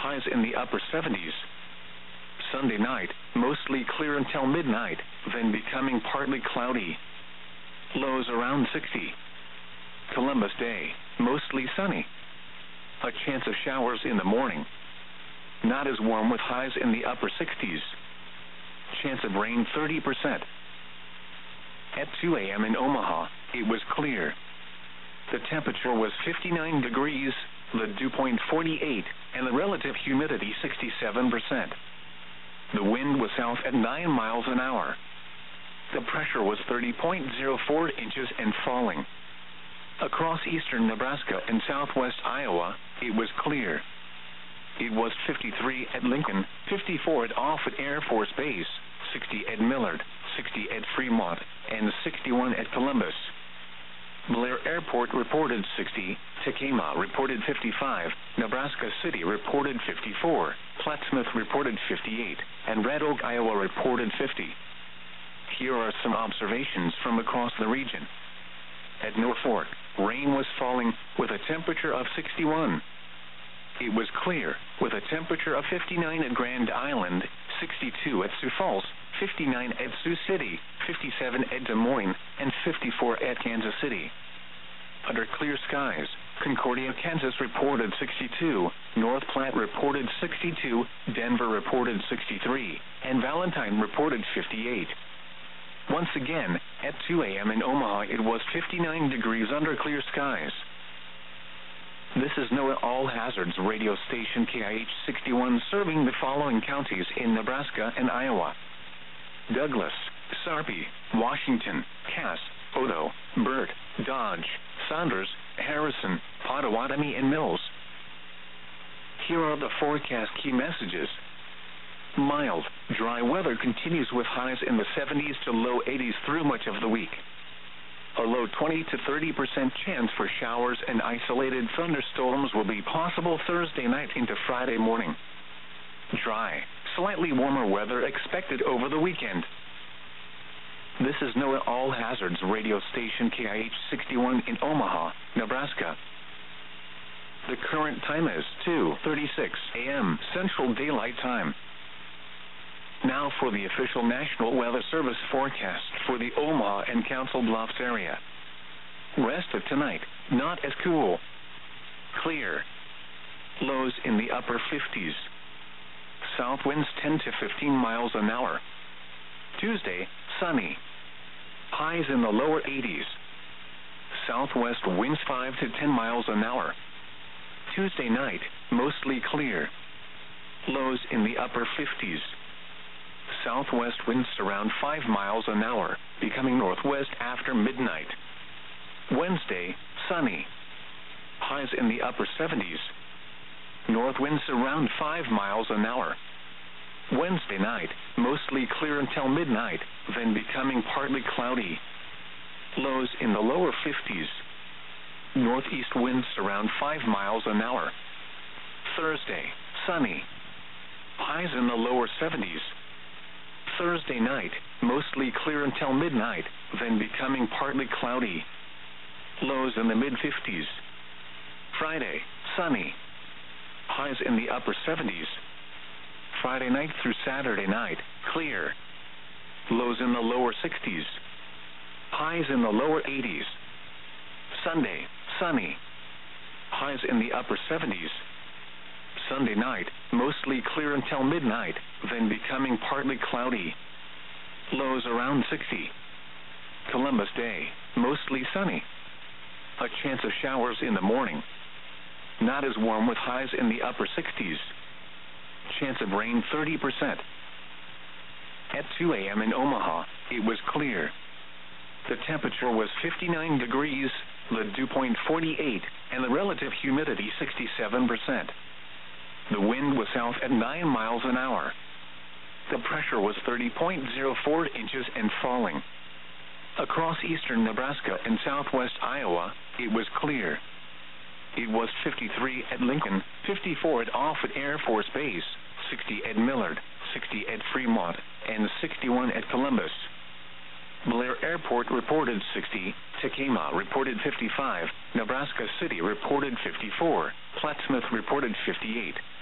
highs in the upper 70s. Sunday night, mostly clear until midnight, then becoming partly cloudy. Lows around 60. Columbus Day, mostly sunny. A chance of showers in the morning. Not as warm with highs in the upper 60s. Chance of rain 30%. At 2 a.m. in Omaha, it was clear. The temperature was 59 degrees, the dew point 48, and the relative humidity 67%. The wind was south at 9 miles an hour. The pressure was 30.04 inches and falling. Across eastern Nebraska and southwest Iowa, it was clear. It was 53 at Lincoln, 54 at Offutt Air Force Base, 60 at Millard, 60 at Fremont, and 61 at Columbus. Blair Airport reported 60, Tekamah reported 55, Nebraska City reported 54, Plattsmouth reported 58, and Red Oak, Iowa reported 50. Here are some observations from across the region. At Norfolk, rain was falling with a temperature of 61. It was clear with a temperature of 59 at Grand Island, 62 at Sioux Falls, 59 at Sioux City, 57 at Des Moines, and 54 at Kansas City. Under clear skies, Concordia, Kansas reported 62, North Platte reported 62, Denver reported 63, and Valentine reported 58. Once again, at 2 a.m. in Omaha, it was 59 degrees under clear skies. This is NOAA All Hazards radio station KIH 61 serving the following counties in Nebraska and Iowa: Douglas, Sarpy, Washington, Cass, Odo, Burt, Dodge, Saunders, Harrison, Pottawatomie, and Mills. Here are the forecast key messages. Mild, dry weather continues with highs in the 70s to low 80s through much of the week. A low 20 to 30% chance for showers and isolated thunderstorms will be possible Thursday night into Friday morning. Dry, slightly warmer weather expected over the weekend. This is NOAA All Hazards radio station KIH 61 in Omaha, Nebraska. The current time is 2:36 a.m. Central Daylight Time. Now for the official National Weather Service forecast for the Omaha and Council Bluffs area. Rest of tonight, not as cool. Clear. Lows in the upper 50s. South winds 10 to 15 miles an hour. Tuesday, sunny. Highs in the lower 80s. Southwest winds 5 to 10 miles an hour. Tuesday night, mostly clear. Lows in the upper 50s. Southwest winds around 5 miles an hour, becoming northwest after midnight. Wednesday, sunny. Highs in the upper 70s. North winds around 5 miles an hour. Wednesday night, mostly clear until midnight, then becoming partly cloudy. Lows in the lower 50s. Northeast winds around 5 miles an hour. Thursday, sunny. Highs in the lower 70s. Thursday night, mostly clear until midnight, then becoming partly cloudy. Lows in the mid-50s. Friday, sunny. Highs in the upper 70s. Friday night through Saturday night, clear. Lows in the lower 60s. Highs in the lower 80s. Sunday, sunny. Highs in the upper 70s. Sunday night, mostly clear until midnight, then becoming partly cloudy. Lows around 60. Columbus Day, mostly sunny. A chance of showers in the morning. Not as warm with highs in the upper 60s. Chance of rain 30%. At 2 a.m. in Omaha, it was clear. The temperature was 59 degrees, the dew point 48, and the relative humidity 67%. The wind was south at 9 miles an hour. The pressure was 30.04 inches and falling. Across eastern Nebraska and southwest Iowa, it was clear. It was 53 at Lincoln, 54 at Offutt Air Force Base, 60 at Millard, 60 at Fremont, and 61 at Columbus. Blair Airport reported 60, Tekamah reported 55, Nebraska City reported 54, Plattsmouth reported 58,